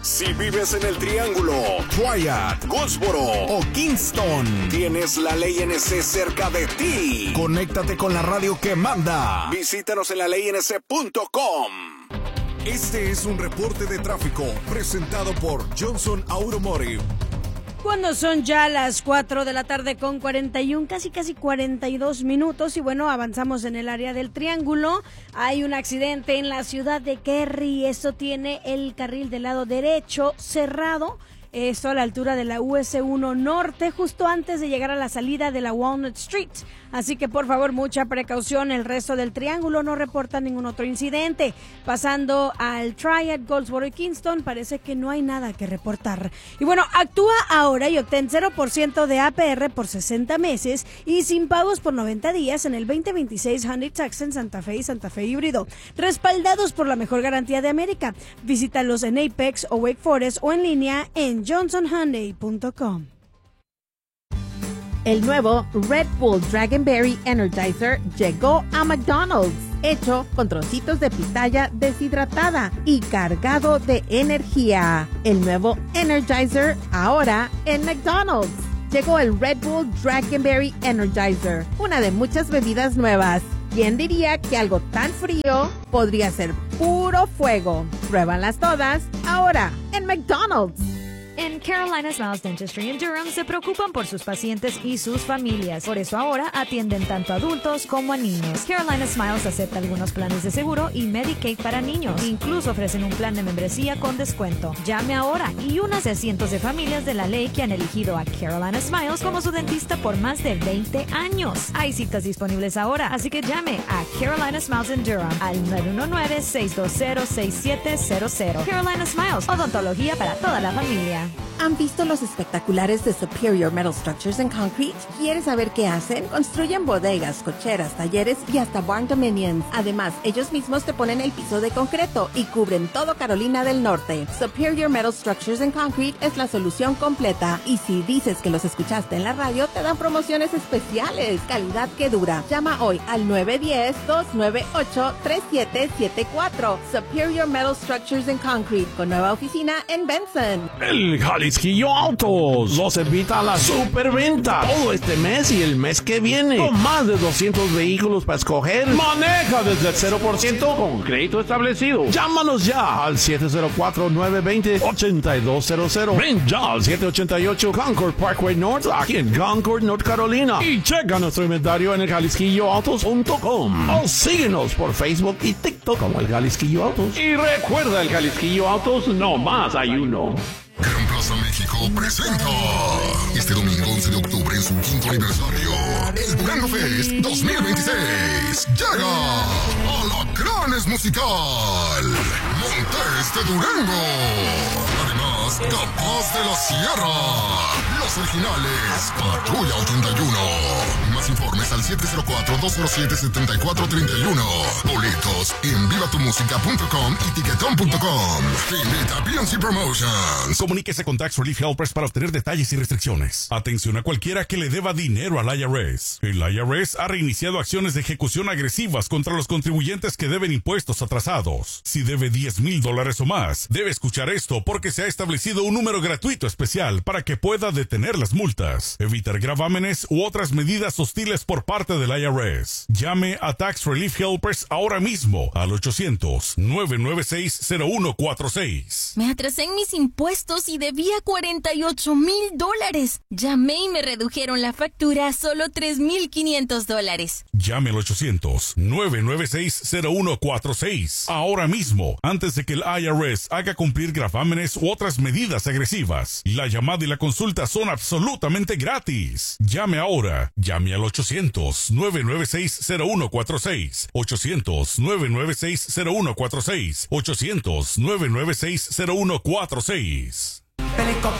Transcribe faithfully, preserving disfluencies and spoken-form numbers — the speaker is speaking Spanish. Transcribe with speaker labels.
Speaker 1: Si vives en el Triángulo, Triad, Goldsboro o Kingston, tienes la Ley N C cerca de ti. Conéctate con la radio que manda. Visítanos en la ley n c punto com. Este es un reporte de tráfico presentado por Johnson Automotive.
Speaker 2: Cuando son ya las cuatro de la tarde con cuarenta y uno, casi casi cuarenta y dos minutos, y bueno, avanzamos en el área del Triángulo. Hay un accidente en la ciudad de Cary. Esto tiene el carril del lado derecho cerrado. Esto a la altura de la U S uno Norte, justo antes de llegar a la salida de la Walnut Street. Así que por favor, mucha precaución. El resto del Triángulo no reporta ningún otro incidente. Pasando al Triad, Goldsboro y Kingston, parece que no hay nada que reportar. Y bueno, actúa ahora y obtén cero por ciento de A P R por sesenta meses y sin pagos por noventa días en el veinte veintiséis Hyundai Tucson, Santa Fe y Santa Fe híbrido. Respaldados por la mejor garantía de América. Visítalos en Apex o Wake Forest o en línea en johnson hyundai punto com.
Speaker 3: El nuevo Red Bull Dragonberry Energizer llegó a McDonald's, hecho con trocitos de pitaya deshidratada y cargado de energía. El nuevo Energizer ahora en McDonald's. Llegó el Red Bull Dragonberry Energizer, una de muchas bebidas nuevas. ¿Quién diría que algo tan frío podría ser puro fuego? Pruébalas todas ahora en McDonald's.
Speaker 4: En Carolina Smiles Dentistry en Durham se preocupan por sus pacientes y sus familias. Por eso ahora atienden tanto a adultos como a niños. Carolina Smiles acepta algunos planes de seguro y Medicaid para niños. Incluso ofrecen un plan de membresía con descuento. Llame ahora y únase a cientos de familias de la ley que han elegido a Carolina Smiles como su dentista por más de veinte años. Hay citas disponibles ahora, así que llame a Carolina Smiles en Durham al nueve uno nueve, seis dos cero, seis siete cero cero. Carolina Smiles, odontología para toda la familia.
Speaker 3: ¿Han visto los espectaculares de Superior Metal Structures and Concrete? ¿Quieres saber qué hacen? Construyen bodegas, cocheras, talleres y hasta barn dominions. Además, ellos mismos te ponen el piso de concreto y cubren todo Carolina del Norte. Superior Metal Structures and Concrete es la solución completa. Y si dices que los escuchaste en la radio, te dan promociones especiales. Calidad que dura. Llama hoy al nueve uno cero, dos nueve ocho, tres siete siete cuatro. Superior Metal Structures and Concrete, con nueva oficina en Benson.
Speaker 5: El Jalisquillo Autos los invita a la superventa todo este mes y el mes que viene, con más de doscientos vehículos para escoger. Maneja desde el cero por ciento con crédito establecido. Llámanos ya al siete cero cuatro, nueve dos cero, ocho dos cero cero. Ven ya al siete ochenta y ocho Concord Parkway North, aquí en Concord, North Carolina, y checa nuestro inventario en el jalisquillo autos punto com o síguenos por Facebook y TikTok como el Jalisquillo Autos. Y recuerda, el Jalisquillo Autos no más hay uno.
Speaker 6: Gran Plaza México presenta este domingo once de octubre en su quinto aniversario el Durango Fest dos mil veintiséis. Llega Alacranes Musical, Montes de Durango. Además, Capaz de la Sierra, Los Originales, Patrulla ochenta y uno. Más informes al siete cero cuatro, dos cero siete, siete cuatro tres uno. Boletos en viva tu música punto com y tiquetón punto com. Te invita P N C Promotions.
Speaker 7: Comuníquese con Tax Relief Helpers para obtener detalles y restricciones. Atención a cualquiera que le deba dinero al I R S. El I R S ha reiniciado acciones de ejecución agresivas contra los contribuyentes que deben impuestos atrasados. Si debe diez mil dólares o más, debe escuchar esto porque se ha establecido un número gratuito especial para que pueda detener las multas, evitar gravámenes u otras medidas hostiles por parte del I R S. Llame a Tax Relief Helpers ahora mismo al ochocientos, nueve nueve seis, cero uno cuatro seis.
Speaker 8: Me atrasé en mis impuestos y debía cuarenta y ocho mil dólares. Llamé y me redujeron la factura a solo tres mil quinientos dólares.
Speaker 7: Llame al ochocientos, nueve nueve seis, cero uno cuatro seis ahora mismo, antes de que el I R S haga cumplir gravámenes u otras medidas agresivas. La llamada y la consulta son absolutamente gratis. Llame ahora. Llame al ochocientos, nueve nueve seis, cero uno cuatro seis. ochocientos, nueve nueve seis, cero uno cuatro seis. ochocientos, nueve nueve seis, cero uno cuatro seis.